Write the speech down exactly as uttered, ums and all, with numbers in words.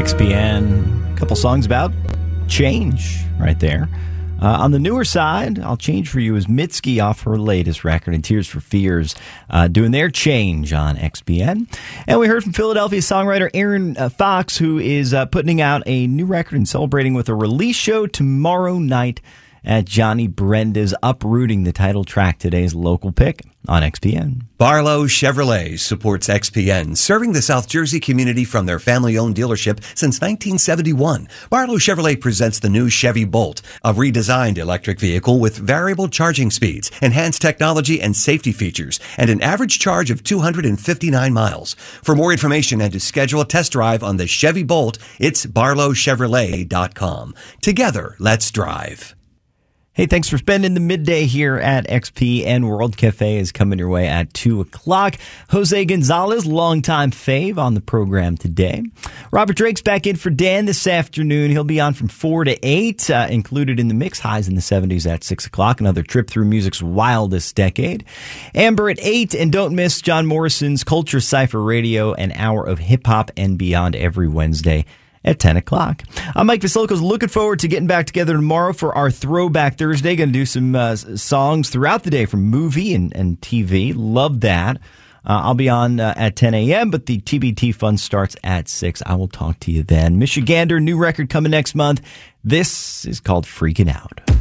X P N, a couple songs about change right there. Uh, on the newer side, I'll Change For You is Mitski off her latest record, and Tears for Fears uh, doing their Change on X P N. And we heard from Philadelphia songwriter Aaron uh, Fox, who is uh, putting out a new record and celebrating with a release show tomorrow night at Johnny Brenda's, Uprooting, the title track, today's local pick on X P N. Barlow Chevrolet supports X P N, serving the South Jersey community from their family-owned dealership since nineteen seventy-one. Barlow Chevrolet presents the new Chevy Bolt, a redesigned electric vehicle with variable charging speeds, enhanced technology and safety features, and an average charge of two hundred fifty-nine miles. For more information and to schedule a test drive on the Chevy Bolt, it's barlow chevrolet dot com. Together, let's drive. Hey, thanks for spending the midday here at X P N. World Cafe is coming your way at two o'clock. Jose Gonzalez, longtime fave, on the program today. Robert Drake's back in for Dan this afternoon. He'll be on from four to eight, uh, included in the mix. Highs in the seventies at six o'clock. Another trip through music's wildest decade. Amber at eight, and don't miss John Morrison's Culture Cypher Radio, an hour of hip-hop and beyond every Wednesday at ten o'clock. I'm Mike Vasilkos. Looking forward to getting back together tomorrow for our Throwback Thursday. Going to do some uh, songs throughout the day from movie and, and T V. Love that. Uh, I'll be on uh, at ten a.m., but the T B T fun starts at six. I will talk to you then. Michigander, new record coming next month. This is called Freaking Out.